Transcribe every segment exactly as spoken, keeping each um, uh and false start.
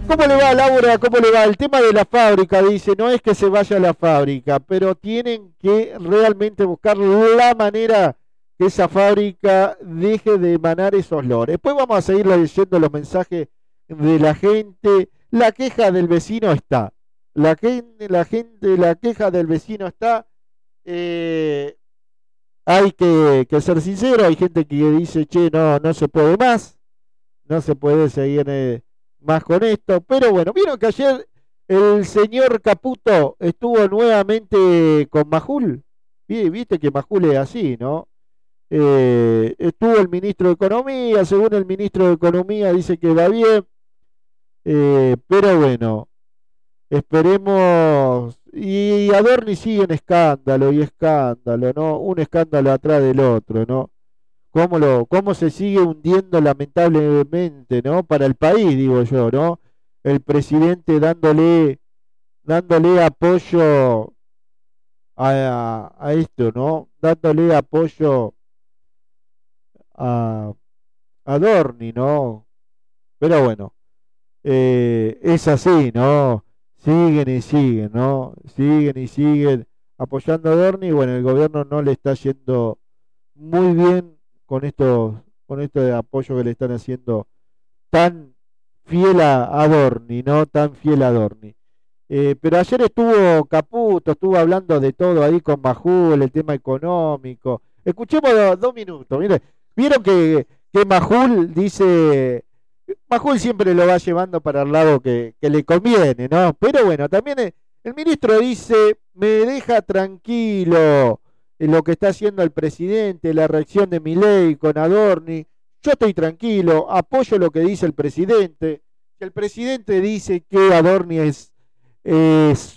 ¿Cómo le va, Laura? ¿Cómo le va? El tema de la fábrica, dice, no es que se vaya a la fábrica, pero tienen que realmente buscar la manera que esa fábrica deje de emanar esos olores. Después vamos a seguir leyendo los mensajes de la gente. La queja del vecino está. La gente, la gente, la queja del vecino está. Eh, hay que, que ser sincero, hay gente que dice, che, no, no se puede más, no se puede seguir eh, más con esto. Pero bueno, vieron que ayer el señor Caputo estuvo nuevamente con Majul. Vi- Viste que Majul es así, ¿no? Eh, estuvo el ministro de Economía, según el ministro de Economía dice que va bien, eh, pero bueno, esperemos. Y Adorni sigue en escándalo y escándalo, ¿no? Un escándalo atrás del otro, ¿no? Cómo lo, cómo se sigue hundiendo lamentablemente, ¿no? Para el país, digo yo, ¿no? El presidente dándole, dándole apoyo a, a, a esto, ¿no? Dándole apoyo a, a Dorni, ¿no? Pero bueno, eh, es así, ¿no? Siguen y siguen, ¿no? Siguen y siguen apoyando a Dorni y bueno, el gobierno no le está yendo muy bien con estos, con este apoyo que le están haciendo tan fiel a, a Dorni, ¿no? Tan fiel a Dorni. Eh, pero ayer estuvo Caputo, estuvo hablando de todo ahí con Majul, el tema económico. Escuchemos do- dos minutos. Mire, vieron que, que Majul dice, Majul siempre lo va llevando para el lado que, que le conviene, ¿no? Pero bueno, también el, el ministro dice, me deja tranquilo en lo que está haciendo el presidente, la reacción de Milei con Adorni. Yo estoy tranquilo, apoyo lo que dice el presidente. Si el presidente dice que Adorni es es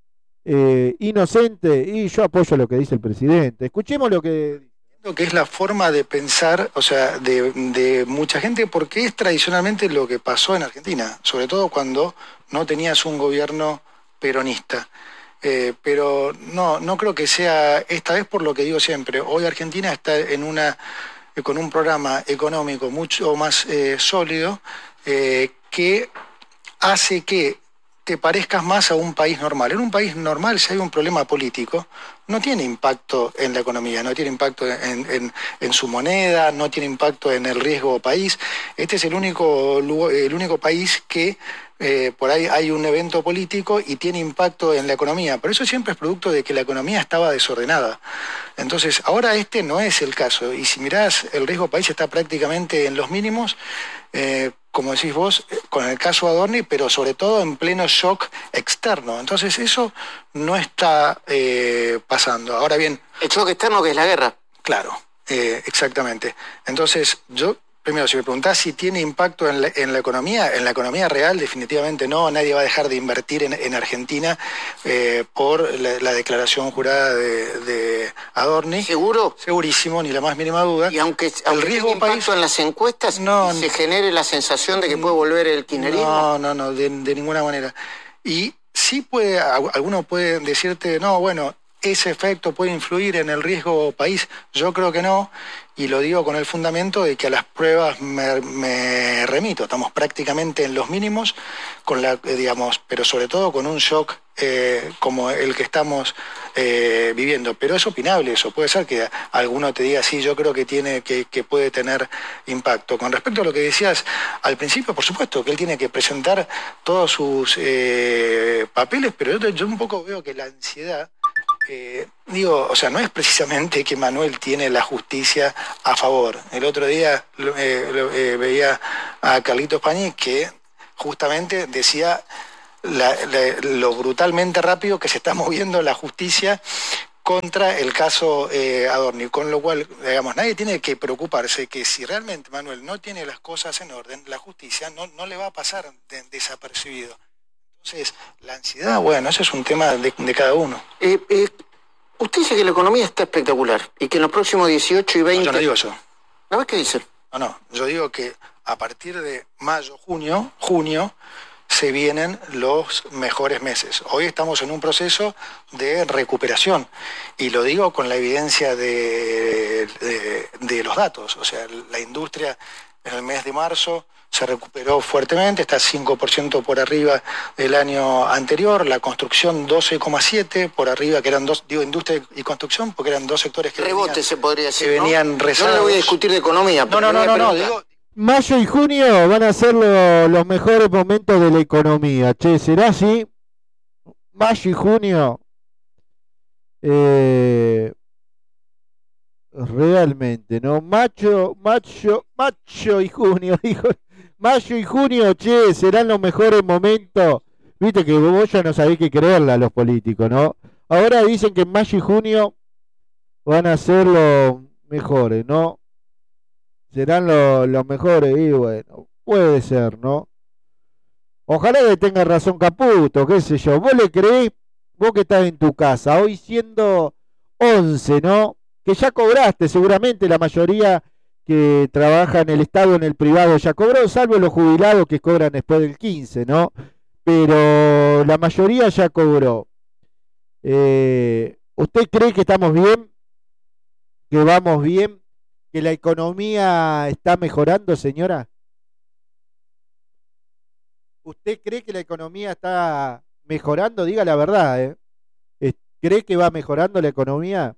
eh, inocente y yo apoyo lo que dice el presidente. Escuchemos lo que... Lo que es la forma de pensar, o sea, de, de mucha gente, porque es tradicionalmente lo que pasó en Argentina, sobre todo cuando no tenías un gobierno peronista. Eh, pero no, no creo que sea esta vez por lo que digo siempre. Hoy Argentina está en una, eh, con un programa económico mucho más eh, sólido eh, que hace que te parezcas más a un país normal. En un país normal, si hay un problema político, no tiene impacto en la economía, no tiene impacto en, en, en su moneda, no tiene impacto en el riesgo país. Este es el único, lugar- el único país que eh, por ahí hay un evento político y tiene impacto en la economía. Pero eso siempre es producto de que la economía estaba desordenada. Entonces, ahora este no es el caso. Y si mirás, el riesgo país está prácticamente en los mínimos. Eh, como decís vos, eh, con el caso Adorni, pero sobre todo en pleno shock externo. Entonces eso no está eh, pasando. Ahora bien, El choque externo que es la guerra. claro, eh, exactamente. Entonces yo, primero, si me preguntás si tiene impacto en la, en la economía, en la economía real definitivamente no. Nadie va a dejar de invertir en, en Argentina eh, por la, la declaración jurada de, de Adorni. ¿Seguro? Segurísimo, ni la más mínima duda. Y aunque, aunque riesgo tenga impacto país- en las encuestas, No, se genere la sensación de que puede volver el kirchnerismo. No, no, no, de, de ninguna manera. Y sí puede, al- alguno puede decirte, no, bueno, ese efecto puede influir en el riesgo país. Yo creo que no, y lo digo con el fundamento de que a las pruebas me, me remito. Estamos prácticamente en los mínimos, con la, eh, digamos, pero sobre todo con un shock eh, como el que estamos eh, viviendo. Pero es opinable eso. Puede ser que alguno te diga, sí, yo creo que tiene, que, que puede tener impacto. Con respecto a lo que decías al principio, por supuesto que él tiene que presentar todos sus eh, papeles, pero yo, yo un poco veo que la ansiedad, eh, digo, o sea, no es precisamente que Manuel tiene la justicia a favor. El otro día lo- eh, lo- eh, veía a Carlitos Pañi que justamente decía la- la- lo brutalmente rápido que se está moviendo la justicia contra el caso eh, Adorni, con lo cual, digamos, nadie tiene que preocuparse que si realmente Manuel no tiene las cosas en orden, la justicia no, no le va a pasar de- desapercibido. Entonces, la ansiedad, bueno, ese es un tema de, de cada uno. Eh, eh, usted dice que la economía está espectacular y que en los próximos dieciocho y No, veinte... yo no digo eso. ¿No ves qué dice? No, no, yo digo que a partir de mayo, junio, junio, se vienen los mejores meses. Hoy estamos en un proceso de recuperación y lo digo con la evidencia de, de, de los datos. O sea, la industria en el mes de marzo se recuperó fuertemente, está cinco por ciento por arriba del año anterior, la construcción doce coma siete por arriba, que eran dos, digo, industria y construcción, porque eran dos sectores que Rebote venían, se podría decir, que venían ¿no? rezados. No le voy a discutir de economía. No, no, no, no, no, digo... Mayo y junio van a ser lo, los mejores momentos de la economía. Che, ¿será así? Mayo y junio. Eh, realmente, ¿no? Macho, macho, macho y junio, dijo. Mayo y junio, che, serán los mejores momentos. Viste que vos ya no sabés qué creerle a los políticos, ¿no? Ahora dicen que en mayo y junio van a ser los mejores, ¿no? Serán los, los mejores, y bueno, puede ser, ¿no? Ojalá que tenga razón Caputo, qué sé yo. ¿Vos le creés? Vos que estás en tu casa, hoy siendo once, ¿no? Que ya cobraste, seguramente la mayoría que trabaja en el Estado, en el privado, ya cobró, salvo los jubilados que cobran después del quince, ¿no? Pero la mayoría ya cobró. Eh, ¿Usted cree que estamos bien? ¿Que vamos bien? ¿Que la economía está mejorando, señora? ¿Usted cree que la economía está mejorando? Diga la verdad, ¿eh? ¿Cree que va mejorando la economía?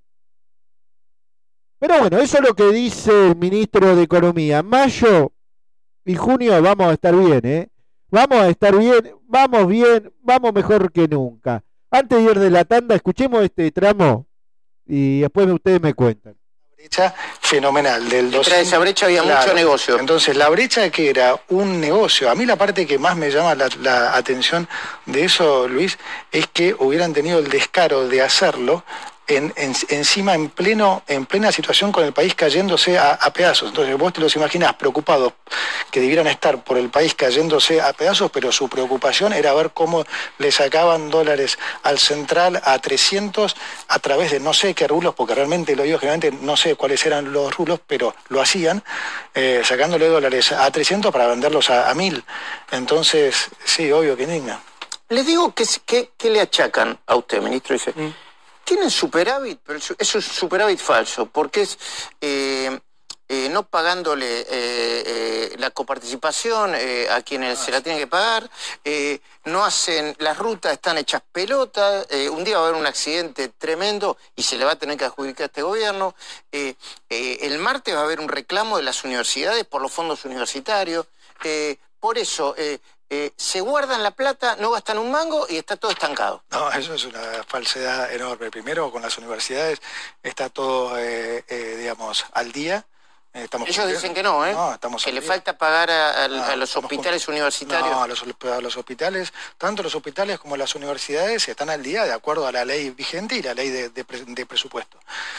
Pero bueno, eso es lo que dice el ministro de Economía. Mayo y junio vamos a estar bien, ¿eh? Vamos a estar bien, vamos bien, vamos mejor que nunca. Antes de ir de la tanda, escuchemos este tramo y después ustedes me cuentan. Brecha fenomenal del doscientos. Tras esa brecha había claro, mucho negocio. Entonces, la brecha que era un negocio, a mí la parte que más me llama la, la atención de eso, Luis, es que hubieran tenido el descaro de hacerlo En, en, encima en pleno en plena situación con el país cayéndose a, a pedazos. Entonces vos te los imaginás preocupados que debieran estar por el país cayéndose a pedazos, pero su preocupación era ver cómo le sacaban dólares al central a trescientos a través de no sé qué rulos, porque realmente lo digo generalmente no sé cuáles eran los rulos, pero lo hacían, eh, sacándole dólares a trescientos para venderlos a, a mil. Entonces, sí, obvio que indigna. Les digo que, que, que le achacan a usted, ministro, dice... Mm. Tienen superávit, pero eso es un superávit falso, porque es eh, eh, no pagándole eh, eh, la coparticipación eh, a quienes ah, se la tienen que pagar, eh, no hacen, las rutas están hechas pelotas, eh, un día va a haber un accidente tremendo y se le va a tener que adjudicar a este gobierno, eh, eh, el martes va a haber un reclamo de las universidades por los fondos universitarios, eh, por eso... Eh, Eh, se guardan la plata, no gastan un mango y está todo estancado. No, eso es una falsedad enorme. Primero, con las universidades está todo, eh, eh, digamos, al día. Eh, estamos Ellos dicen que no, ¿eh? No, estamos que le día. falta pagar a, a, no, a los hospitales universitarios. No, a los, a los hospitales, tanto los hospitales como las universidades están al día de acuerdo a la ley vigente y la ley de, de, de presupuesto.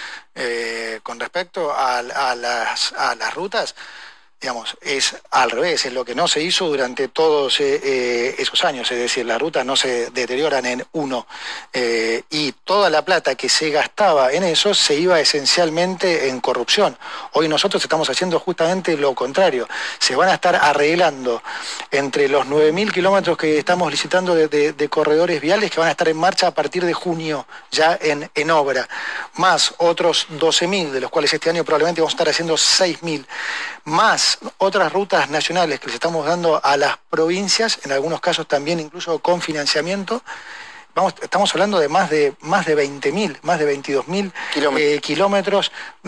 Eh, con respecto a, a, las, a las rutas... digamos, es al revés, es lo que no se hizo durante todos eh, esos años, es decir, las rutas no se deterioran en uno, eh, y toda la plata que se gastaba en eso se iba esencialmente en corrupción. Hoy nosotros estamos haciendo justamente lo contrario, se van a estar arreglando entre los nueve mil kilómetros que estamos licitando de, de, de corredores viales que van a estar en marcha a partir de junio, ya en, en obra, más otros doce mil, de los cuales este año probablemente vamos a estar haciendo seis mil, más otras rutas nacionales que les estamos dando a las provincias, en algunos casos también incluso con financiamiento. Vamos, estamos hablando de más de más de veinte mil, más de veintidós mil kilómetros. Eh, kilómetros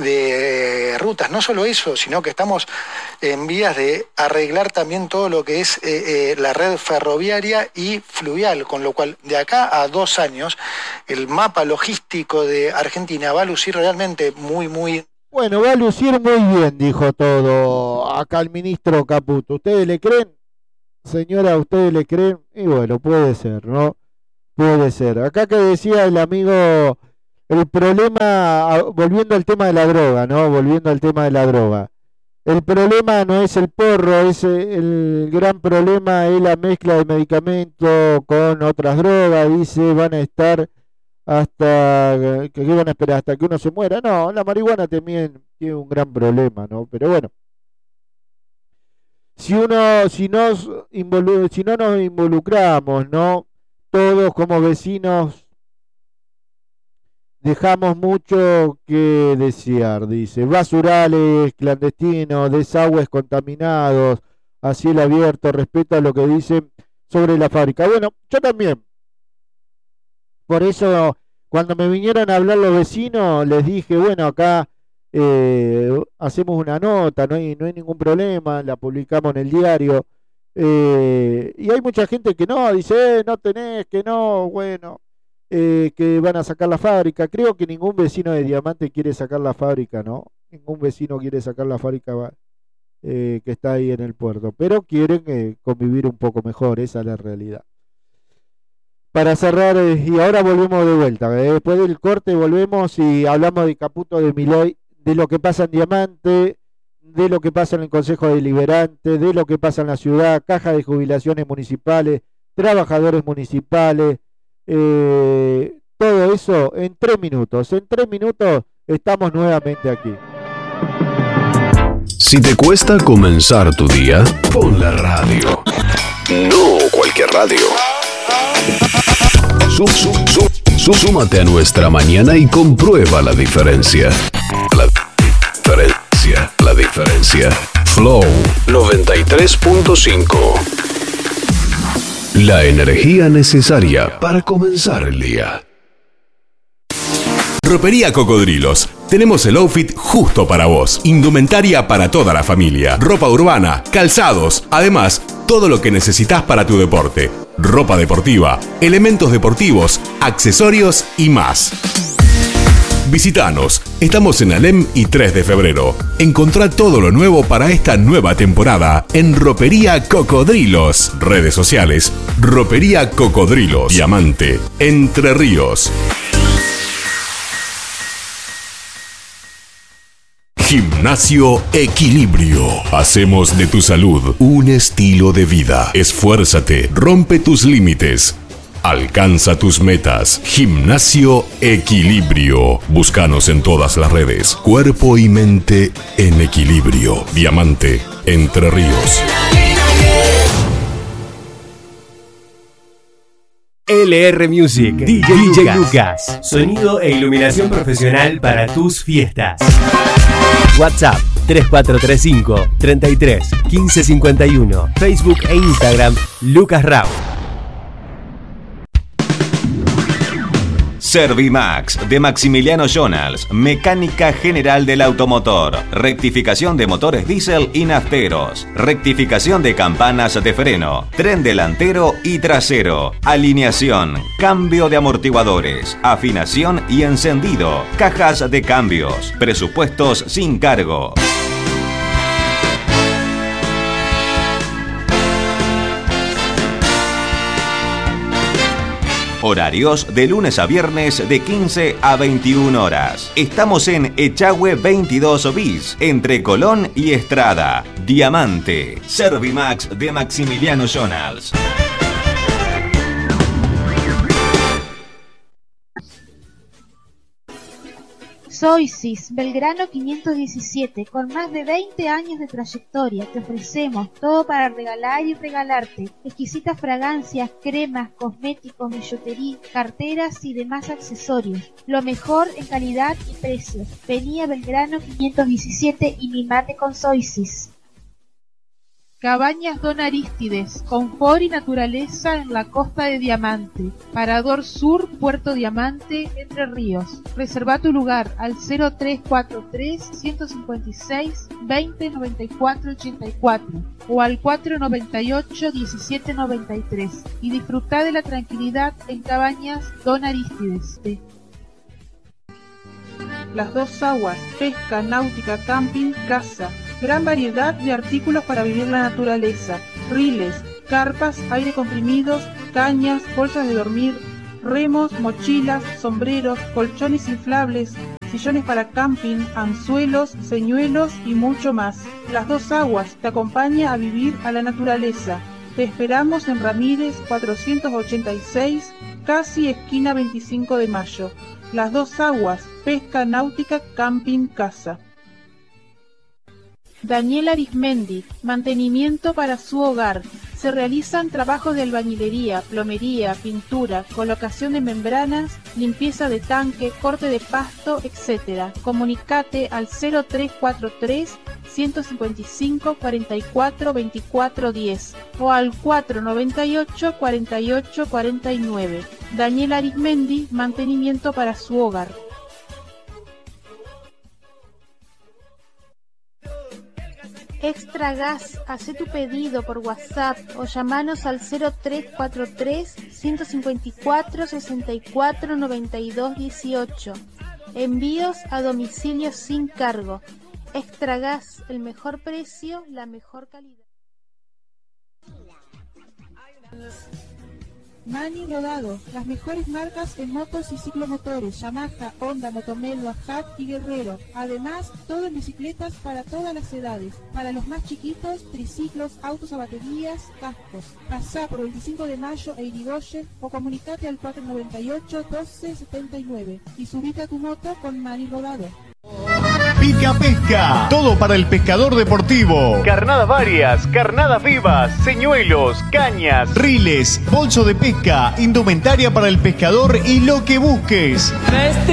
de rutas. No solo eso, sino que estamos en vías de arreglar también todo lo que es eh, eh, la red ferroviaria y fluvial, con lo cual de acá a dos años el mapa logístico de Argentina va a lucir realmente muy, muy... Bueno, va a lucir muy bien, dijo todo acá el ministro Caputo. ¿Ustedes le creen? Señora, ¿ustedes le creen? Y bueno, puede ser, ¿no? Puede ser. Acá que decía el amigo, el problema, volviendo al tema de la droga, ¿no? Volviendo al tema de la droga. El problema no es el porro, es el gran problema es la mezcla de medicamentos con otras drogas. Dice, van a estar... hasta que van a esperar hasta que uno se muera. No, la marihuana también tiene un gran problema, ¿no? Pero bueno, si uno, si nos involu si no nos involucramos, ¿no? Todos como vecinos dejamos mucho que desear, dice. Basurales clandestinos, desagües contaminados, a cielo abierto, respeto a lo que dicen sobre la fábrica. Bueno, yo también. Por eso, cuando me vinieron a hablar los vecinos, les dije, bueno, acá eh, hacemos una nota, no hay, no hay ningún problema, la publicamos en el diario. Eh, y hay mucha gente que no, dice, eh, no tenés, que no, bueno, eh, que van a sacar la fábrica. Creo que ningún vecino de Diamante quiere sacar la fábrica, ¿no? Ningún vecino quiere sacar la fábrica eh, que está ahí en el puerto, pero quieren eh, convivir un poco mejor, esa es la realidad. Para cerrar, eh, y ahora volvemos de vuelta, eh, después del corte volvemos y hablamos de Caputo de Milei, de lo que pasa en Diamante, de lo que pasa en el Consejo Deliberante, de lo que pasa en la ciudad, caja de jubilaciones municipales, trabajadores municipales, eh, todo eso en tres minutos. En tres minutos estamos nuevamente aquí. Si te cuesta comenzar tu día, pon la radio. No cualquier radio. Sum, sum, sum, sum, súmate a nuestra mañana y comprueba la diferencia. La diferencia, la diferencia. Flow noventa y tres punto cinco. La energía necesaria para comenzar el día. Ropería Cocodrilos. Tenemos el outfit justo para vos. Indumentaria para toda la familia. Ropa urbana, calzados. Además, todo lo que necesitas para tu deporte. Ropa deportiva, elementos deportivos, accesorios y más. Visítanos. Estamos en Alem y tres de febrero. Encontrá todo lo nuevo para esta nueva temporada en Ropería Cocodrilos. Redes sociales. Ropería Cocodrilos. Diamante. Entre Ríos. Gimnasio Equilibrio. Hacemos de tu salud un estilo de vida. Esfuérzate, rompe tus límites, alcanza tus metas. Gimnasio Equilibrio. Búscanos en todas las redes. Cuerpo y mente en equilibrio. Diamante, Entre Ríos. L R Music, D J, D J Lucas. Sonido e iluminación profesional para tus fiestas. WhatsApp tres cuatro tres cinco, treinta y tres, quince cincuenta y uno. Facebook e Instagram Lucas Rao. Servimax de Maximiliano Jonas, mecánica general del automotor, rectificación de motores diésel y nafteros, rectificación de campanas de freno, tren delantero y trasero, alineación, cambio de amortiguadores, afinación y encendido, cajas de cambios, presupuestos sin cargo. Horarios de lunes a viernes de quince a veintiuna horas. Estamos en Echagüe veintidós bis, entre Colón y Estrada. Diamante. Servimax de Maximiliano Jonas. Soisis, Belgrano quinientos diecisiete, con más de veinte años de trayectoria, te ofrecemos todo para regalar y regalarte. Exquisitas fragancias, cremas, cosméticos, billutería, carteras y demás accesorios. Lo mejor en calidad y precios. Vení a Belgrano quinientos diecisiete y mimate con Soisis. Cabañas Don Arístides, confort y naturaleza en la costa de Diamante. Parador Sur, Puerto Diamante, Entre Ríos. Reserva tu lugar al cero tres cuatro tres, ciento cincuenta y seis, veinte noventa y cuatro ochenta y cuatro o al cuatro noventa y ocho, diecisiete noventa y tres y disfruta de la tranquilidad en Cabañas Don Arístides. Las Dos Aguas, pesca, náutica, camping, casa. Gran variedad de artículos para vivir la naturaleza. Riles, carpas, aire comprimidos, cañas, bolsas de dormir, remos, mochilas, sombreros, colchones inflables, sillones para camping, anzuelos, señuelos y mucho más. Las Dos Aguas te acompaña a vivir a la naturaleza. Te esperamos en Ramírez cuatrocientos ochenta y seis, casi esquina veinticinco de mayo. Las Dos Aguas, pesca, náutica, camping, casa. Daniel Arismendi, mantenimiento para su hogar. Se realizan trabajos de albañilería, plomería, pintura, colocación de membranas, limpieza de tanque, corte de pasto, etcétera. Comunicate al cero tres cuatro tres, ciento cincuenta y cinco, cuarenta y cuatro, veinticuatro diez o al cuatro noventa y ocho, cuarenta y ocho, cuarenta y nueve. Daniela Arizmendi, mantenimiento para su hogar. Extra Gas, haz tu pedido por WhatsApp o llamanos al cero tres cuatro tres, ciento cincuenta y cuatro, sesenta y cuatro, noventa y dos dieciocho. Envíos a domicilio sin cargo. Extra Gas, el mejor precio, la mejor calidad. Mani Rodado, las mejores marcas en motos y ciclomotores, Yamaha, Honda, Motomelo, Ajat y Guerrero. Además, todo en bicicletas para todas las edades. Para los más chiquitos, triciclos, autos a baterías, cascos. Pasá por veinticinco de mayo e Irigoyen o comunicate al cuatro noventa y ocho, doce setenta y nueve y subite a tu moto con Mani Rodado. Pica Pesca, todo para el pescador deportivo. Carnadas varias, carnadas vivas, señuelos, cañas, riles, bolso de pesca, indumentaria para el pescador y lo que busques.